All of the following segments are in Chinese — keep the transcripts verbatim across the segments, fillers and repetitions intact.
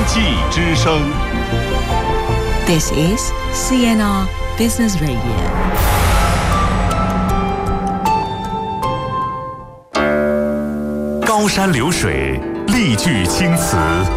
技之声 This is C N R Business Radio。 高山流水，丽句青词，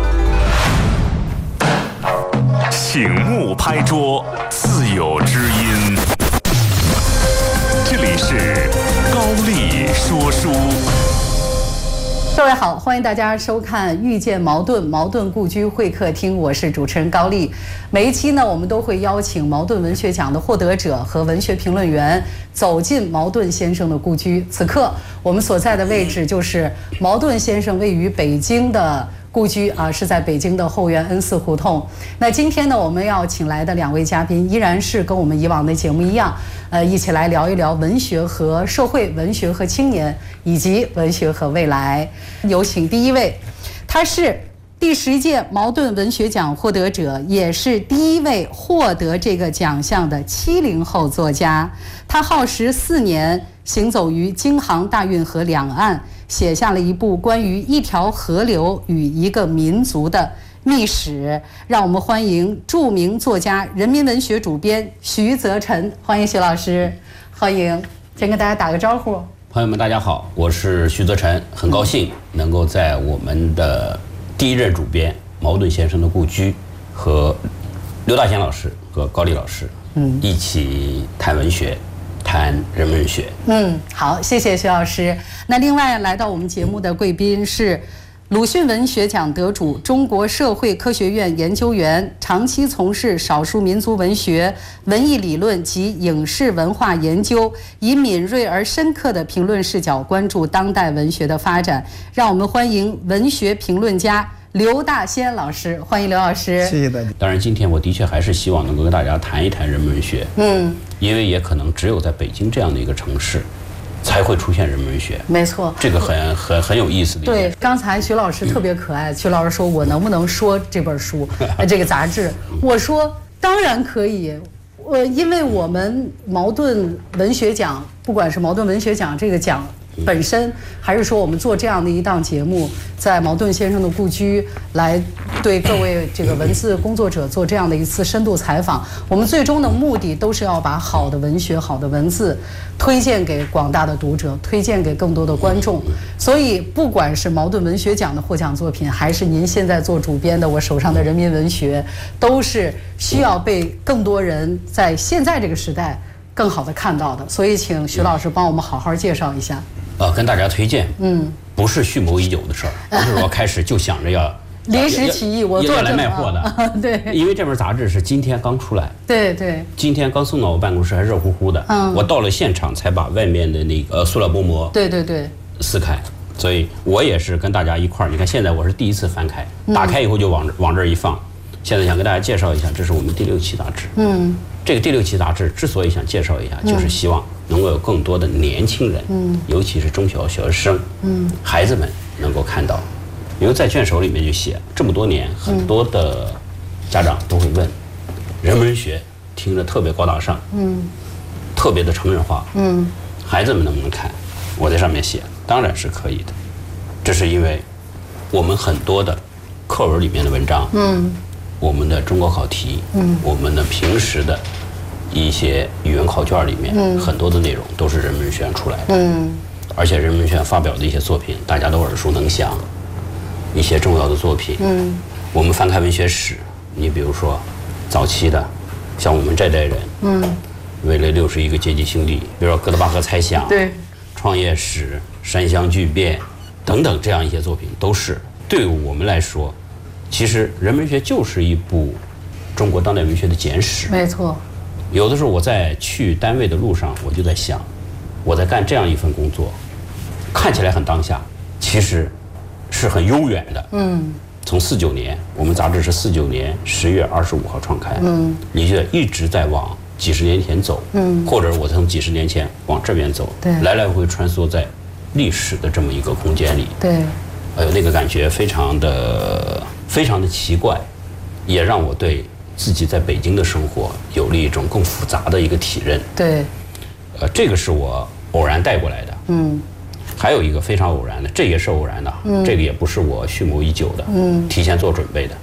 醒目拍桌，自有知音。这里是高丽说书。 各位好，欢迎大家收看《遇见茅盾》茅盾故居会客厅，我是主持人高丽。每一期呢，我们都会邀请茅盾文学奖的获得者和文学评论员走进茅盾先生的故居。此刻我们所在的位置就是茅盾先生位于北京的故居啊，是在北京的后园恩寺胡同。那今天呢，我们要请来的两位嘉宾依然是跟我们以往的节目一样，呃，一起来聊一聊文学和社会、文学和青年，以及文学和未来。有请第一位，他是第十届茅盾文学奖获得者，也是第一位获得这个奖项的七零后作家。他耗时四年，行走于京杭大运河两岸，写下了一部关于一条河流与一个民族的秘史。让我们欢迎著名作家、人民文学主编徐则臣，欢迎徐老师，欢迎，先跟大家打个招呼。 朋友们，大家好，我是徐则臣，很高兴能够在我们的第一任主编茅盾先生的故居和刘大贤老师和高丽老师，嗯，一起谈文学，谈人文学。 嗯，好，谢谢徐老师。那另外来到我们节目的贵宾是鲁迅文学奖得主、中国社会科学院研究员，长期从事少数民族文学、文艺理论及影视文化研究，以敏锐而深刻的评论视角关注当代文学的发展。让我们欢迎文学评论家刘大仙老师，欢迎刘老师。 谢谢大家。 当然，今天我的确还是希望能够跟大家谈一谈人文学，嗯，因为也可能只有在北京这样的一个城市，才会出现人文学。 没错， 这个很很很有意思的一件事。 对，刚才徐老师特别可爱，徐老师说我能不能说这本书，这个杂志？我说当然可以。我因为我们茅盾文学奖，不管是茅盾文学奖这个奖本身，还是说我们做这样的一档节目，在茅盾先生的故居来对各位这个文字工作者做这样的一次深度采访，我们最终的目的都是要把好的文学、好的文字推荐给广大的读者，推荐给更多的观众。所以不管是茅盾文学奖的获奖作品，还是您现在做主编的我手上的人民文学，都是需要被更多人在现在这个时代更好的看到的。所以请徐老师帮我们好好介绍一下。 呃，跟大家推荐，嗯，不是蓄谋已久的事儿，不是说开始就想着要临时起意，我做要来卖货的， 啊、对， 因为这本杂志是今天刚出来， 对对， 今天刚送到我办公室，还热乎乎的，嗯，我到了现场才把外面的那个呃塑料薄膜， 对对对， 撕开，所以我也是跟大家一块儿，你看现在我是第一次翻开，打开以后就往往这儿一放，现在想跟大家介绍一下，这是我们第六期杂志，嗯，这个第六期杂志之所以想介绍一下，就是希望能够有更多的年轻人，嗯，尤其是中小学生，嗯，孩子们能够看到，因为在卷首里面就写这么多年，很多的家长都会问，人文学听着特别高大上，嗯，特别的成人化，嗯，孩子们能不能看？我在上面写，当然是可以的，这是因为我们很多的课文里面的文章，嗯，我们的中国考题，嗯，我们的平时的一些语文考卷里面，嗯，很多的内容都是人文学院出来的，嗯，而且人文学院发表的一些作品，大家都耳熟能详，一些重要的作品，嗯，我们翻开文学史，你比如说早期的，像我们这代人，嗯，为了六十一个阶级兄弟，比如说哥德巴赫猜想， 对， 创业史、山乡巨变等等这样一些作品，都是对我们来说，其实人文学就是一部中国当代文学的简史。 没错。 有的时候我在去单位的路上，我就在想，我在干这样一份工作，看起来很当下，其实是很悠远的。嗯。从四九年，我们杂志是四九年十月二十五号创刊。嗯。你觉得一直在往几十年前走，嗯，或者我从几十年前往这边走， 对， 来来回回穿梭在历史的这么一个空间里， 对， 哎呦，那个感觉非常的非常的奇怪，也让我对自己在北京的生活有了一种更复杂的一个体认。 对， 呃，这个是我偶然带过来的，嗯，还有一个非常偶然的，这也是偶然的，嗯，这个也不是我蓄谋已久的，嗯，提前做准备的。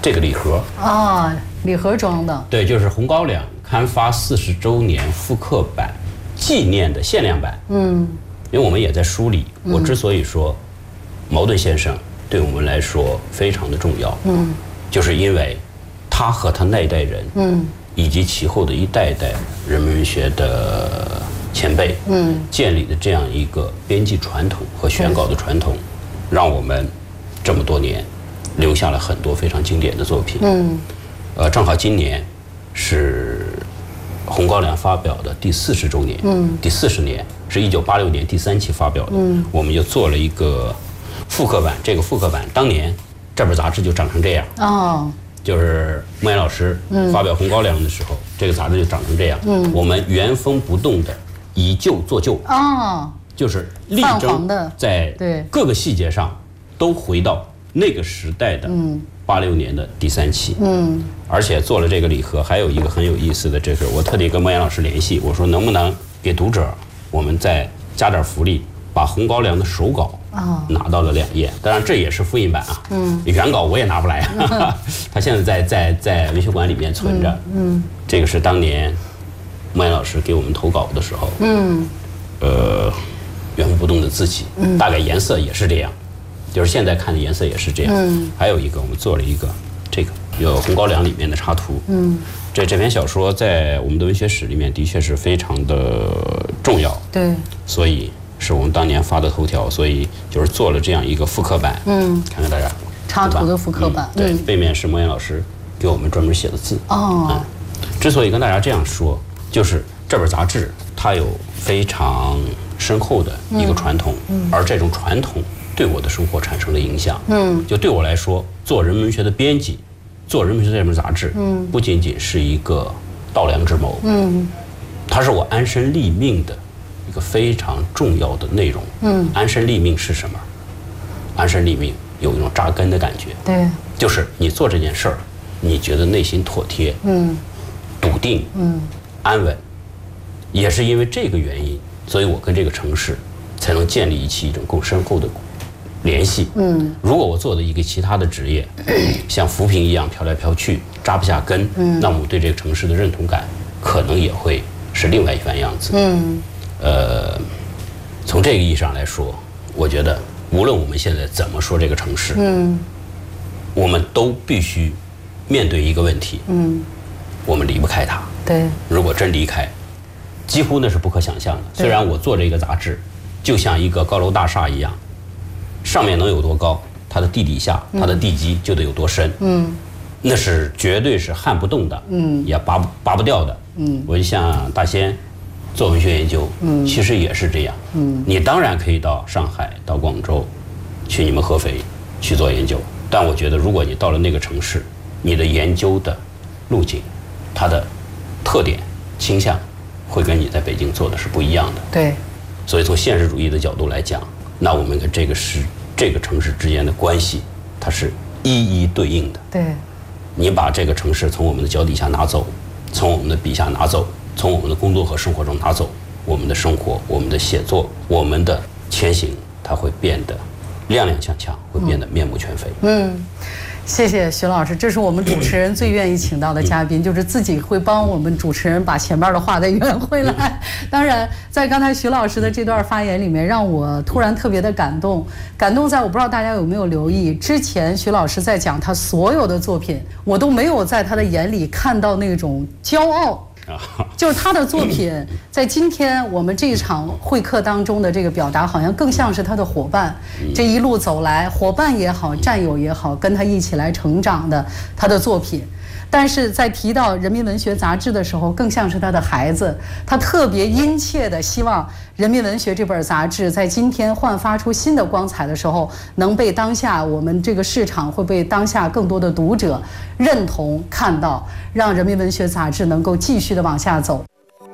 这个礼盒啊，礼盒装的。 对，就是《红高粱》刊发四十周年复刻版纪念的限量版。嗯，因为我们也在梳理，我之所以说茅盾先生对我们来说非常的重要，嗯，就是因为他和他那一代人，嗯，以及其后的一代一代人民文学的前辈，嗯，建立的这样一个编辑传统和选稿的传统，让我们这么多年留下了很多非常经典的作品。嗯，呃，正好今年是《红高粱》发表的第四十周年，嗯，第四十年是一九八六年第三期发表的，嗯，我们就做了一个复刻版。这个复刻版当年这本杂志就长成这样，哦，就是莫言老师发表《红高粱》的时候，嗯，这个杂志就长成这样，嗯，我们原封不动的以旧做旧，哦，就是力争在各个细节上都回到那个时代的八六年的第三期，嗯，而且做了这个礼盒，还有一个很有意思的，这是我特地跟莫言老师联系，我说能不能给读者我们再加点福利，把《红高粱》的手稿拿到了两页，当然这也是复印版啊，嗯，原稿我也拿不来，他现在在在在文学馆里面存着，嗯，嗯这个是当年莫言老师给我们投稿的时候，嗯，呃，原封不动的字迹，嗯，大概颜色也是这样。就是现在看的颜色也是这样。嗯，还有一个我们做了一个这个有《红高粱》里面的插图。嗯，这这篇小说在我们的文学史里面的确是非常的重要。对，所以是我们当年发的头条，所以就是做了这样一个复刻版。嗯，看看大家插图的复刻版。 嗯、对，背面是莫言老师给我们专门写的字。哦、嗯，之所以跟大家这样说，就是这本杂志它有非常深厚的一个传统，嗯嗯、而这种传统对我的生活产生了影响。嗯，就对我来说，做人文学的编辑，做人文学这本杂志，嗯，不仅仅是一个稻粱之谋，嗯，它是我安身立命的一个非常重要的内容。嗯，安身立命是什么？安身立命有一种扎根的感觉。对，就是你做这件事儿，你觉得内心妥帖，嗯，笃定，嗯，安稳。也是因为这个原因，所以我跟这个城市才能建立起一种更深厚的联系。嗯，如果我做的一个其他的职业，像浮萍一样飘来飘去，扎不下根，嗯，那么我对这个城市的认同感可能也会是另外一番样子。嗯，呃，从这个意义上来说，我觉得无论我们现在怎么说这个城市，嗯，我们都必须面对一个问题，嗯，我们离不开它。对，如果真离开，几乎那是不可想象的。虽然我做这个杂志，就像一个高楼大厦一样，上面能有多高，它的地底下，它的地基就得有多深。嗯，那是绝对是撼不动的，嗯，也拔不拔不掉的。嗯，我就像大仙做文学研究，嗯，其实也是这样。嗯，你当然可以到上海、到广州，去你们合肥去做研究，但我觉得如果你到了那个城市，你的研究的路径，它的特点、倾向，会跟你在北京做的是不一样的。对，所以从现实主义的角度来讲，那我们跟这个是这个城市之间的关系，它是一一对应的。对，你把这个城市从我们的脚底下拿走，从我们的笔下拿走，从我们的工作和生活中拿走，我们的生活、我们的写作、我们的前行，它会变得踉踉跄跄，会变得面目全非。嗯。谢谢徐老师，这是我们主持人最愿意请到的嘉宾，就是自己会帮我们主持人把前面的话再圆回来。当然，在刚才徐老师的这段发言里面，让我突然特别的感动。感动在我不知道大家有没有留意，之前徐老师在讲他所有的作品，我都没有在他的眼里看到那种骄傲。就是他的作品在今天我们这一场会客当中的这个表达，好像更像是他的伙伴。这一路走来，伙伴也好，战友也好，跟他一起来成长的他的作品。但是在提到人民文学杂志的时候，更像是他的孩子。他特别殷切地希望人民文学这本杂志在今天焕发出新的光彩的时候，能被当下我们这个市场，会被当下更多的读者认同看到，让人民文学杂志能够继续的往下走。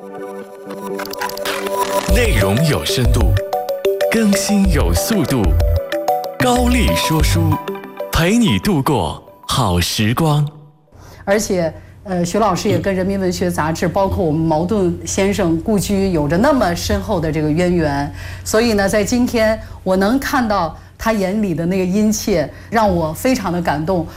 内容有深度，更新有速度，高丽说书，陪你度过好时光。 而且，呃，徐老师也跟人民文学杂志，包括我们茅盾先生故居有着那么深厚的这个渊源，所以呢，在今天我能看到他眼里的那个殷切，让我非常的感动。